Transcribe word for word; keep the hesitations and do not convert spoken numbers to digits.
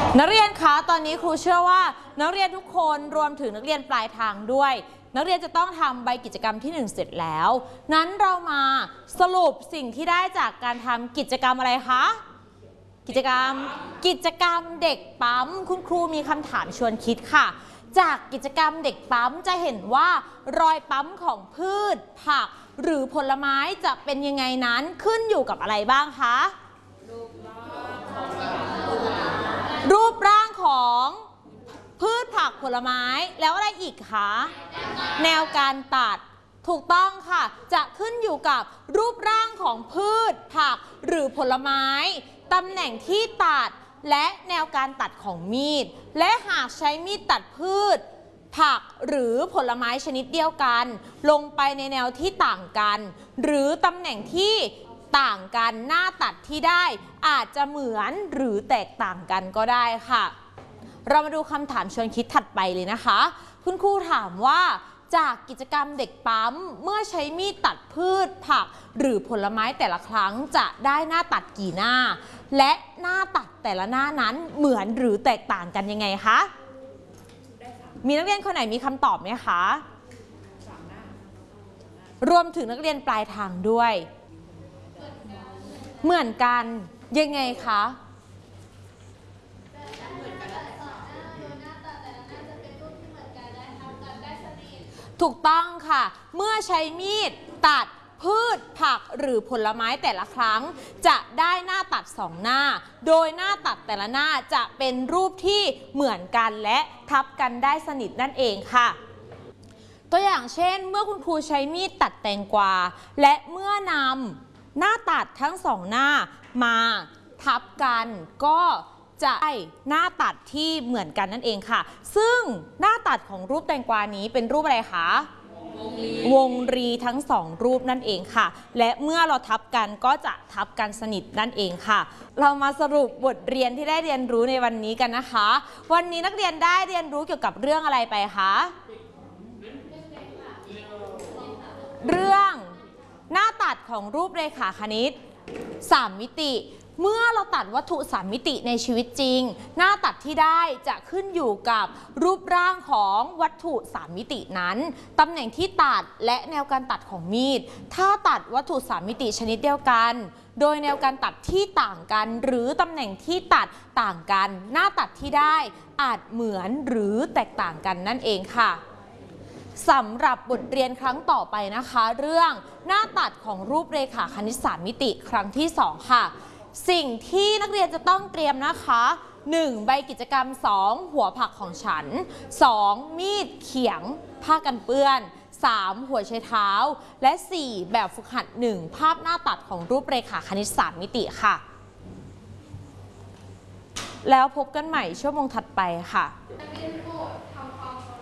นักเรียนคะตอนนี้ครูเชื่อว่านักเรียนทุกคนรวมถึงนักเรียนปลายทางด้วยนักเรียนจะต้องทำใบกิจกรรมที่หนึ่งเสร็จแล้วนั้นเรามาสรุปสิ่งที่ได้จากการทำกิจกรรมอะไรคะกิจกรรมกิจกรรมเด็กปั๊มคุณครูมีคำถามชวนคิดค่ะจากกิจกรรมเด็กปั๊มจะเห็นว่ารอยปั๊มของพืชผักหรือผลไม้จะเป็นยังไงนั้นขึ้นอยู่กับอะไรบ้างคะรูปร่างของพืชผักผลไม้แล้วอะไรอีกคะแนวการตัดถูกต้องค่ะจะขึ้นอยู่กับรูปร่างของพืชผักหรือผลไม้ตำแหน่งที่ตัดและแนวการตัดของมีดและหากใช้มีดตัดพืชผักหรือผลไม้ชนิดเดียวกันลงไปในแนวที่ต่างกันหรือตำแหน่งที่ต่างกันหน้าตัดที่ได้อาจจะเหมือนหรือแตกต่างกันก็ได้ค่ะเรามาดูคำถามชวนคิดถัดไปเลยนะคะคุณครูถามว่าจากกิจกรรมเด็กปั๊มเมื่อใช้มีดตัดพืชผักหรือผลไม้แต่ละครั้งจะได้หน้าตัดกี่หน้าและหน้าตัดแต่ละหน้านั้นเหมือนหรือแตกต่างกันยังไงคะมีนักเรียนคนไหนมีคำตอบไหมคะรวมถึงนักเรียนปลายทางด้วยเหมือนกันยังไงคะถูกต้องค่ะเมื่อใช้มีดตัดพืชผักหรือผลไม้แต่ละครั้งจะได้หน้าตัดสองหน้าโดยหน้าตัดแต่ละหน้าจะเป็นรูปที่เหมือนกันและทับกันได้สนิทนั่นเองค่ะตัวอย่างเช่นเมื่อคุณครูใช้มีดตัดแตงกวาและเมื่อนำหน้าตัดทั้งสองหน้ามาทับกันก็จะได้หน้าตัดที่เหมือนกันนั่นเองค่ะซึ่งหน้าตัดของรูปแตงกวานี้เป็นรูปอะไรคะวงรีทั้งสองรูปนั่นเองค่ะและเมื่อเราทับกันก็จะทับกันสนิทนั่นเองค่ะเรามาสรุปบทเรียนที่ได้เรียนรู้ในวันนี้กันนะคะวันนี้นักเรียนได้เรียนรู้เกี่ยวกับเรื่องอะไรไปคะเรื่องหน้าตัดของรูปเรขาคณิตสามมิติเมื่อเราตัดวัตถุสามมิติในชีวิตจริงหน้าตัดที่ได้จะขึ้นอยู่กับรูปร่างของวัตถุสามมิตินั้นตำแหน่งที่ตัดและแนวการตัดของมีดถ้าตัดวัตถุสามมิติชนิดเดียวกันโดยแนวการตัดที่ต่างกันหรือตำแหน่งที่ตัดต่างกันหน้าตัดที่ได้อาจเหมือนหรือแตกต่างกันนั่นเองค่ะสำหรับบทเรียนครั้งต่อไปนะคะเรื่องหน้าตัดของรูปเรขาคณิตสามมิติครั้งที่สองค่ะสิ่งที่นักเรียนจะต้องเตรียมนะคะหนึ่งใบกิจกรรมสองหัวผักของฉันสองมีดเขียงผ้ากันเปื้อนสามหัวไชเท้าและสี่แบบฝึกหัดหนึ่งภาพหน้าตัดของรูปเรขาคณิตสามมิติค่ะแล้วพบกันใหม่ชั่วโมงถัดไปค่ะ